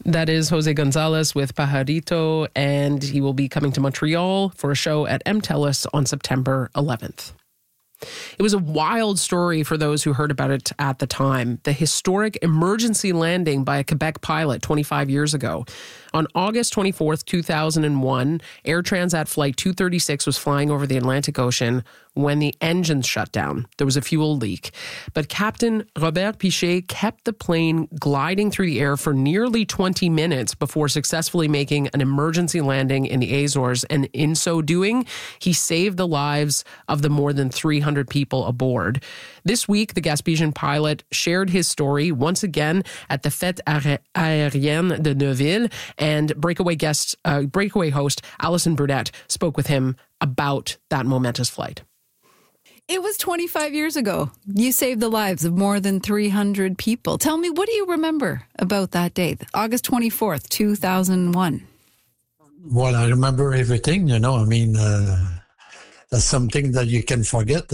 That is Jose Gonzalez with Pajarito, and he will be coming to Montreal for a show at MTELUS on September 11th. It was a wild story for those who heard about it at the time. The historic emergency landing by a Quebec pilot 25 years ago. On August 24th, 2001, Air Transat Flight 236 was flying over the Atlantic Ocean when the engines shut down. There was a fuel leak. But Captain Robert Pichet kept the plane gliding through the air for nearly 20 minutes before successfully making an emergency landing in the Azores. And in so doing, he saved the lives of the more than 300 people aboard. This week, the Gaspésian pilot shared his story once again at the Fête Aérienne de Neuville, and breakaway host Alison Burdett spoke with him about that momentous flight. It was 25 years ago. You saved the lives of more than 300 people. Tell me, what do you remember about that day, August 24th, 2001? Well, I remember everything, that's something that you can forget.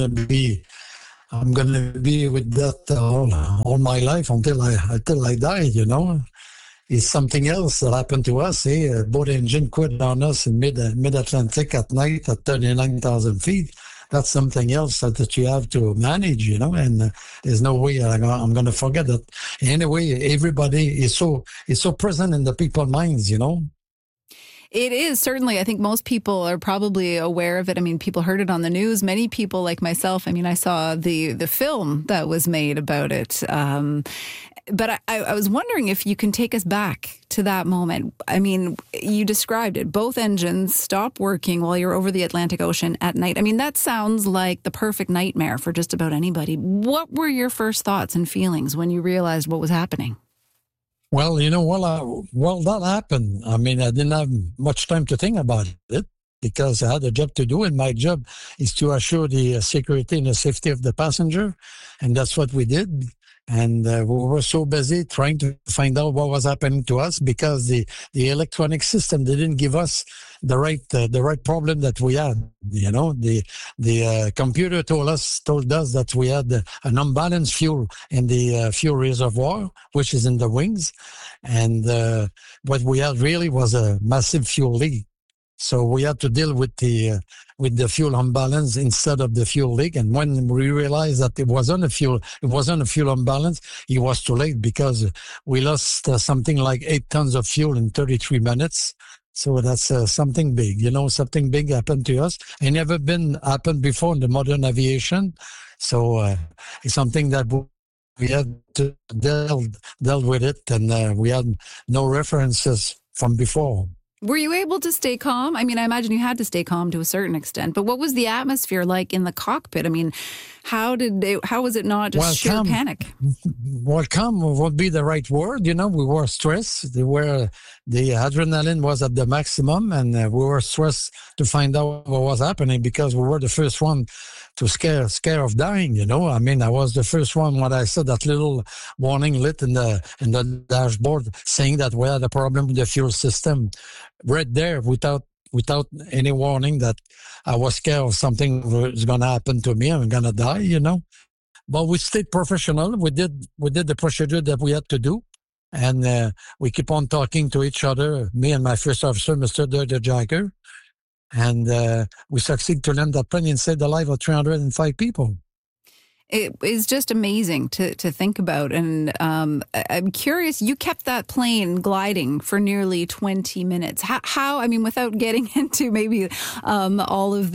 I'm going to be with that all my life until I die, It's something else that happened to us. A boat engine quit on us in mid-Atlantic at night at 39,000 feet. That's something else that you have to manage, and there's no way I'm going to forget that. Anyway, everybody is so present in the people's minds, It is, certainly. I think most people are probably aware of it. I mean, people heard it on the news. Many people like myself, I saw the film that was made about it. But I was wondering if you can take us back to that moment. You described it. Both engines stopped working while you're over the Atlantic Ocean at night. That sounds like the perfect nightmare for just about anybody. What were your first thoughts and feelings when you realized what was happening? Well, that happened. I didn't have much time to think about it because I had a job to do, and my job is to assure the security and the safety of the passenger, and that's what we did. And we were so busy trying to find out what was happening to us because the electronic system didn't give us the right problem that we had. The computer told us that we had an unbalanced fuel in the fuel reservoir, which is in the wings, and what we had really was a massive fuel leak. So we had to deal with the fuel imbalance instead of the fuel leak. And when we realized that it wasn't a fuel imbalance, it was too late because we lost something like 8 tons of fuel in 33 minutes. So that's something big. Something big happened to us. It never happened before in the modern aviation. So it's something that we had to deal with it, and we had no references from before. Were you able to stay calm? I imagine you had to stay calm to a certain extent, but what was the atmosphere like in the cockpit? How was it not just sheer panic? Well, calm would be the right word. We were stressed. The adrenaline was at the maximum, and we were stressed to find out what was happening because we were the first one to scare of dying. I was the first one when I saw that little warning lit in the dashboard saying that we had a problem with the fuel system. Right there, without any warning, that I was scared of something was going to happen to me. I'm going to die, But we stayed professional. We did the procedure that we had to do, and we keep on talking to each other. Me and my first officer, Mr. De Jager, and we succeeded to land that plane and save the life of 305 people. It is just amazing to think about. And I'm curious, you kept that plane gliding for nearly 20 minutes. How without getting into maybe all of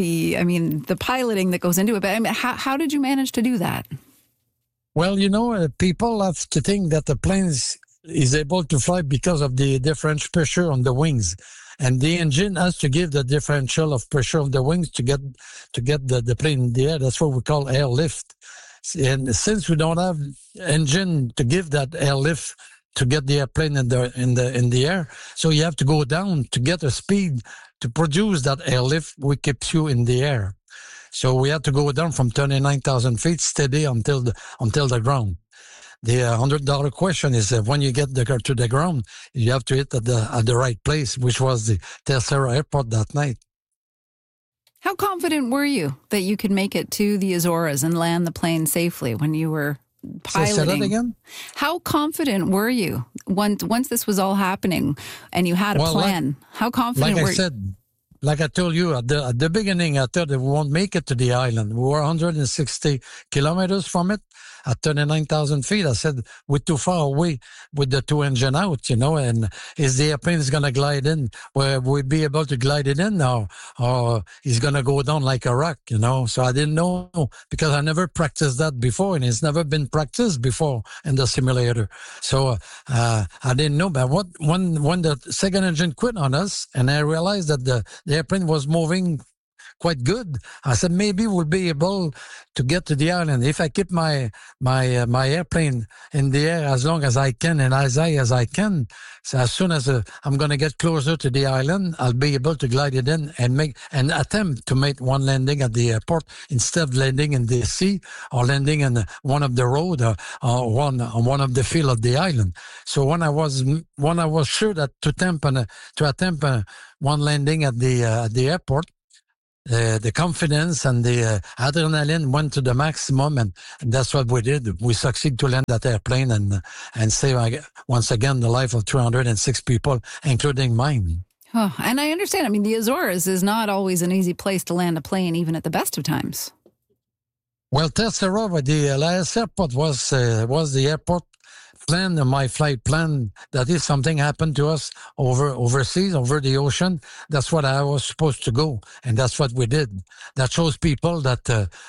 the piloting that goes into it, but how did you manage to do that? Well, people have to think that the plane is able to fly because of the differential pressure on the wings. And the engine has to give the differential of pressure of the wings to get the plane in the air. That's what we call airlift. And since we don't have engine to give that airlift to get the airplane in the air, so you have to go down to get a speed to produce that airlift, which keeps you in the air. So we had to go down from 39,000 feet steady until the ground. The $100 question is that when you get to the ground, you have to hit at the right place, which was the Terceira Airport that night. How confident were you that you could make it to the Azores and land the plane safely when you were Say that piloting. again? How confident were you once this was all happening and you had a plan? How confident like were I said, like I told you at the beginning, I thought that we won't make it to the island. We were 160 kilometers from it at 39,000 feet. I said, we're too far away with the two engine out, and is the airplane going to glide in? Will we be able to glide it in now? Or he's going to go down like a rock, So I didn't know because I never practiced that before, and it's never been practiced before in the simulator. So I didn't know. But when the second engine quit on us, and I realized that the airplane was moving quite good, I said maybe we'll be able to get to the island if I keep my airplane in the air as long as I can and as high as I can. So as soon as I'm going to get closer to the island, I'll be able to glide it in and make an attempt to make one landing at the airport instead of landing in the sea or landing in one of the road or one of the field of the island. So when I was sure that to attempt one landing at the airport, the confidence and the adrenaline went to the maximum, and that's what we did. We succeeded to land that airplane and save once again the life of 306 people, including mine. Oh, and I understand. I mean, the Azores is not always an easy place to land a plane, even at the best of times. Well, Tessera, the last airport was the airport plan, my flight plan. That is something happened to us overseas, over the ocean. That's what I was supposed to go, and that's what we did. That shows people that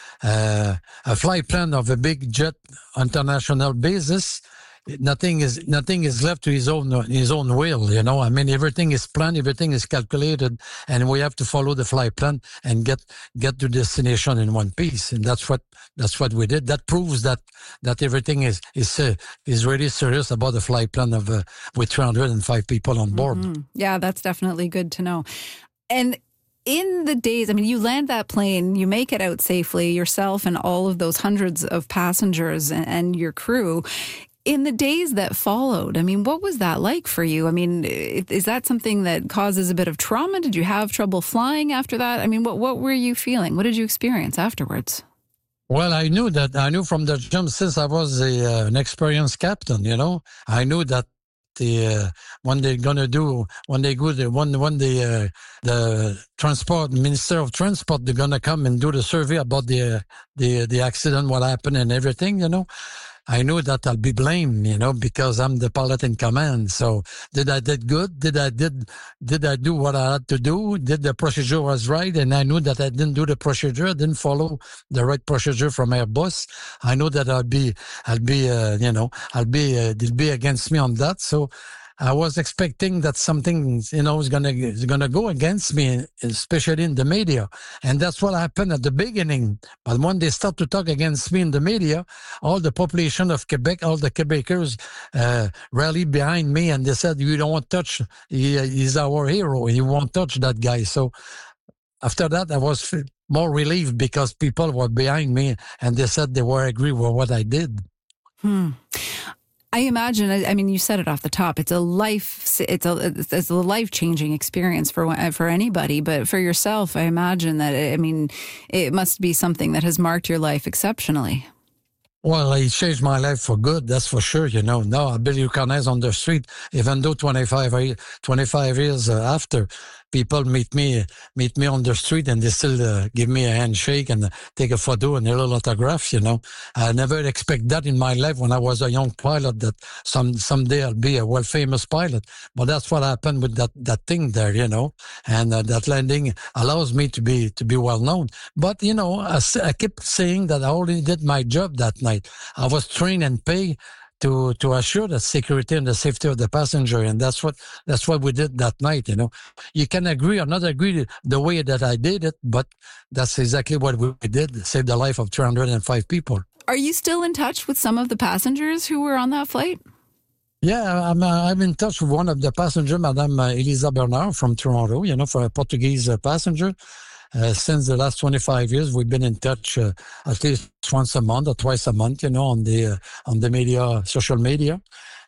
a flight plan of a big jet international basis, nothing is left to his own will. I mean, everything is planned, everything is calculated, and we have to follow the flight plan and get to destination in one piece. And that's what we did. That proves that everything is really serious about the flight plan of with 305 people on board. Mm-hmm. Yeah, that's definitely good to know. And in the days, I mean, you land that plane, you make it out safely, yourself and all of those hundreds of passengers and your crew. In the days that followed, I mean, what was that like for you? I mean, is that something that causes a bit of trauma? Did you have trouble flying after that? I mean, what were you feeling? What did you experience afterwards? Well, I knew from the jump since I was an experienced captain. I knew that when the transport minister of transport, they're gonna come and do the survey about the accident, what happened, and everything. I knew that I'll be blamed, because I'm the pilot in command. So did I did good? Did I do what I had to do? Did the procedure was right? And I knew that I didn't do the procedure. I didn't follow the right procedure from Airbus. I know that they'll be against me on that. So I was expecting that something, is gonna go against me, especially in the media, and that's what happened at the beginning. But when they start to talk against me in the media, all the population of Quebec, all the Quebecers, rallied behind me, and they said, "You don't want to touch. He's our hero. You won't touch that guy." So after that, I was more relieved because people were behind me, and they said they were agree with what I did. I imagine, I mean, you said it off the top. It's a life-changing experience for anybody, but for yourself, I imagine that, it must be something that has marked your life exceptionally. Well, it changed my life for good, that's for sure. Now I'll be recognized on the street, even though 25 years after, people meet me on the street and they still give me a handshake and take a photo and a little autograph. I never expect that in my life when I was a young pilot, that someday I'll be a world famous pilot. But that's what happened with that thing there, and that landing allows me to be well known. But I kept saying that I already did my job that night. I was trained and paid to assure the security and the safety of the passenger, and that's what we did that night. You can agree or not agree the way that I did it, but that's exactly what we did: save the life of 305 people. Are you still in touch with some of the passengers who were on that flight? Yeah, I'm in touch with one of the passengers, Madame Elisa Bernard from Toronto. For a Portuguese passenger. Since the last 25 years, we've been in touch at least once a month or twice a month, on the media, social media.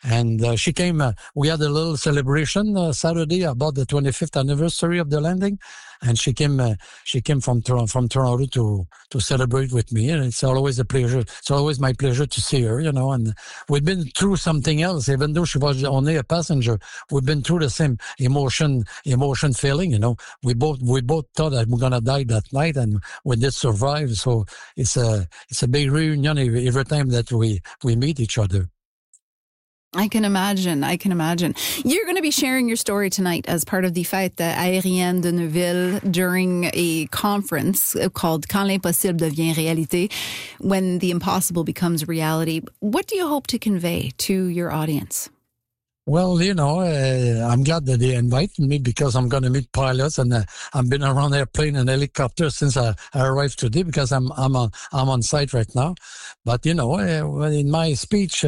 And she came, we had a little celebration Saturday about the 25th anniversary of the landing. And she came from Toronto to celebrate with me. And it's always a pleasure. It's always my pleasure to see her, and we've been through something else, even though she was only a passenger. We've been through the same emotion feeling, We both thought that we're going to die that night, and we did survive. So it's a big reunion every time that we meet each other. I can imagine. You're going to be sharing your story tonight as part of the Fête aérienne de Neuville during a conference called Quand l'impossible devient réalité, when the impossible becomes reality. What do you hope to convey to your audience? Well, I'm glad that they invited me because I'm going to meet pilots, and I've been around airplane and helicopter since I arrived today because I'm on site right now. But in my speech,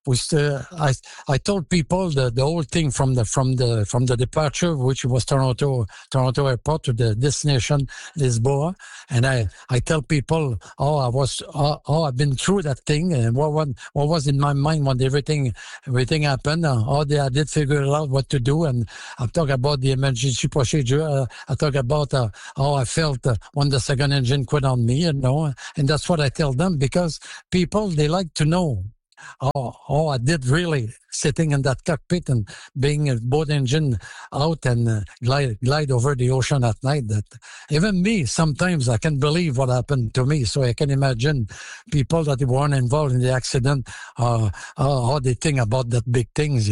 I told people the whole thing from the departure, which was Toronto Airport, to the destination Lisboa, and I tell people I've been through that thing and what was in my mind when everything happened. I did figure out what to do, and I talk about the emergency procedure. I talk about how I felt when the second engine quit on me, and that's what I tell them, because people, they like to know how I did really sitting in that cockpit and being a boat engine out and glide over the ocean at night. That even me, sometimes I can believe what happened to me. So I can imagine people that weren't involved in the accident, how they think about that big things,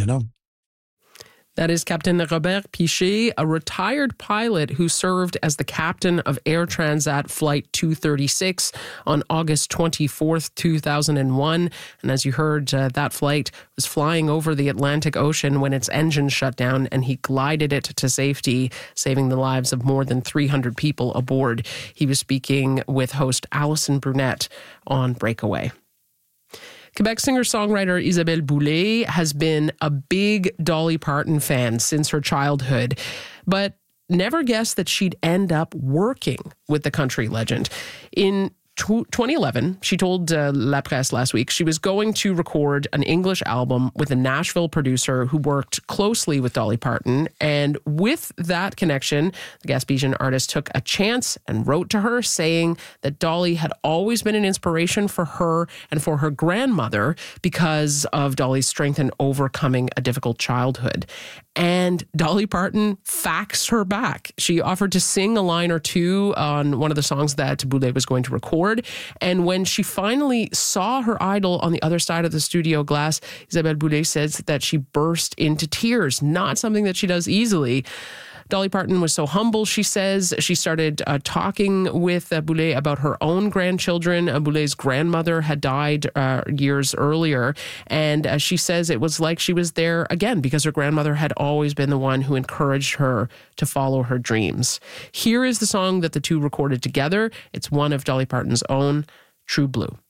That is Captain Robert Piché, a retired pilot who served as the captain of Air Transat Flight 236 on August 24th, 2001. And as you heard, that flight was flying over the Atlantic Ocean when its engine shut down, and he glided it to safety, saving the lives of more than 300 people aboard. He was speaking with host Alison Brunette on Breakaway. Quebec singer-songwriter Isabelle Boulay has been a big Dolly Parton fan since her childhood, but never guessed that she'd end up working with the country legend. In 2011, she told La Presse last week she was going to record an English album with a Nashville producer who worked closely with Dolly Parton. And with that connection, the Gaspésian artist took a chance and wrote to her saying that Dolly had always been an inspiration for her and for her grandmother because of Dolly's strength in overcoming a difficult childhood. And Dolly Parton faxed her back. She offered to sing a line or two on one of the songs that Boulay was going to record. And when she finally saw her idol on the other side of the studio glass, Isabelle Boulay says that she burst into tears, not something that she does easily. Dolly Parton was so humble, she says. She started talking with Boulay about her own grandchildren. Boulay's grandmother had died years earlier, and she says it was like she was there again because her grandmother had always been the one who encouraged her to follow her dreams. Here is the song that the two recorded together. It's one of Dolly Parton's own, True Blue.